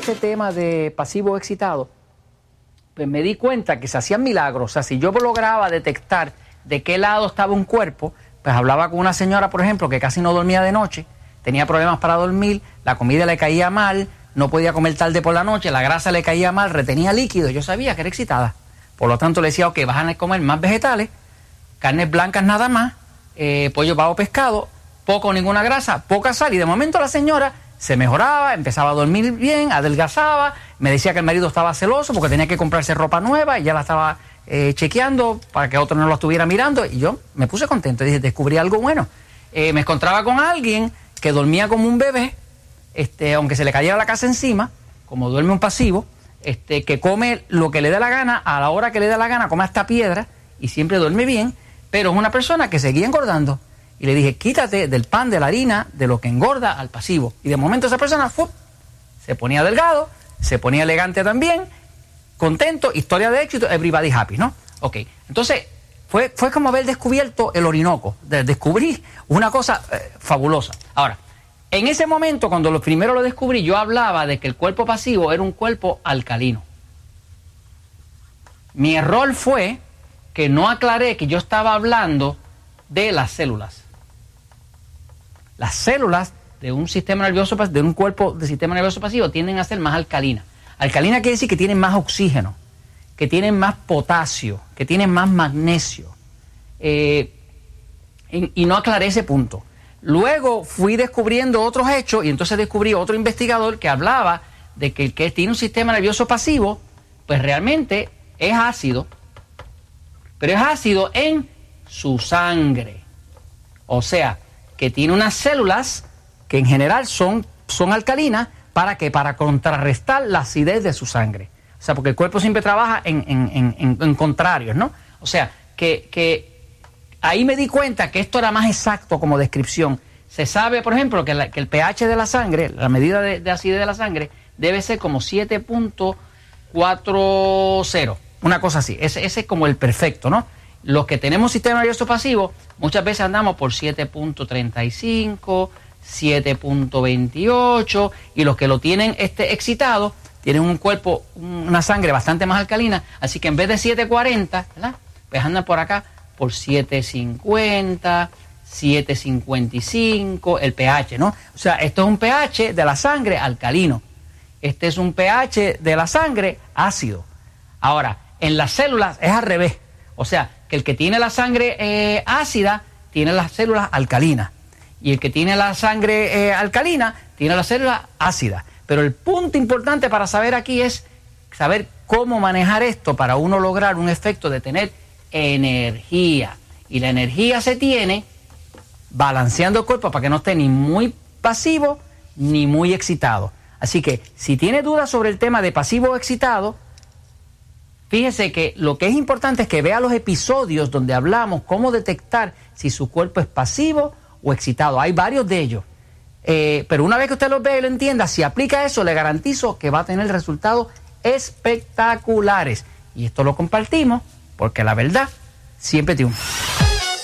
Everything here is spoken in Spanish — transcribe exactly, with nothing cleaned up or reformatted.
este tema de pasivo excitado, pues me di cuenta que se hacían milagros. O sea, si yo lograba detectar de qué lado estaba un cuerpo, pues hablaba con una señora, por ejemplo, que casi no dormía de noche, tenía problemas para dormir, la comida le caía mal, no podía comer tarde por la noche, la grasa le caía mal, retenía líquido, yo sabía que era excitada. Por lo tanto le decía, ok, vas a comer más vegetales, carnes blancas nada más, eh, pollo, pavo, pescado, poco o ninguna grasa, poca sal, y de momento la señora se mejoraba, empezaba a dormir bien, adelgazaba, me decía que el marido estaba celoso porque tenía que comprarse ropa nueva y ya la estaba eh, chequeando para que otro no lo estuviera mirando, y yo me puse contento, dije, descubrí algo bueno. Eh, me encontraba con alguien que dormía como un bebé, este, aunque se le cayera la casa encima, como duerme un pasivo, este, que come lo que le dé la gana, a la hora que le dé la gana, come hasta piedra y siempre duerme bien, pero es una persona que seguía engordando. Y le dije, quítate del pan, de la harina, de lo que engorda al pasivo. Y de momento esa persona ¡fum!, se ponía delgado, se ponía elegante también, contento, historia de éxito, everybody happy, ¿no? Ok, entonces fue, fue como haber descubierto el Orinoco, de, descubrí una cosa eh, fabulosa. Ahora, en ese momento, cuando lo primero lo descubrí, yo hablaba de que el cuerpo pasivo era un cuerpo alcalino. Mi error fue que no aclaré que yo estaba hablando de las células. Las células de un sistema nervioso, de un cuerpo de sistema nervioso pasivo, tienden a ser más alcalinas. Alcalina quiere decir que tienen más oxígeno, que tienen más potasio, que tienen más magnesio. Eh, y, y no aclaré ese punto. Luego fui descubriendo otros hechos y entonces descubrí otro investigador que hablaba de que el que tiene un sistema nervioso pasivo, pues realmente es ácido, pero es ácido en su sangre. O sea, que tiene unas células que en general son, son alcalinas, ¿para qué? Para contrarrestar la acidez de su sangre. O sea, porque el cuerpo siempre trabaja en, en, en, en contrarios, ¿no? O sea, que, que ahí me di cuenta que esto era más exacto como descripción. Se sabe, por ejemplo, que, la, que el pH de la sangre, la medida de, de acidez de la sangre, debe ser como siete punto cuarenta, una cosa así. Ese, ese es como el perfecto, ¿no? Los que tenemos sistema nervioso pasivo, muchas veces andamos por siete punto treinta y cinco, siete punto veintiocho, y los que lo tienen este excitado, tienen un cuerpo, una sangre bastante más alcalina, así que en vez de siete cuarenta, ¿verdad?, pues andan por acá por siete cincuenta, siete cincuenta y cinco, el pH, ¿no? O sea, esto es un pH de la sangre alcalino. Este es un pH de la sangre ácido. Ahora, en las células es al revés. O sea, que el que tiene la sangre eh, ácida tiene las células alcalinas. Y el que tiene la sangre eh, alcalina tiene las células ácidas. Pero el punto importante para saber aquí es saber cómo manejar esto para uno lograr un efecto de tener energía. Y la energía se tiene balanceando el cuerpo para que no esté ni muy pasivo ni muy excitado. Así que si tiene dudas sobre el tema de pasivo o excitado, fíjese que lo que es importante es que vea los episodios donde hablamos cómo detectar si su cuerpo es pasivo o excitado. Hay varios de ellos. Eh, pero una vez que usted los ve y lo entienda, si aplica eso, le garantizo que va a tener resultados espectaculares. Y esto lo compartimos porque la verdad siempre triunfa.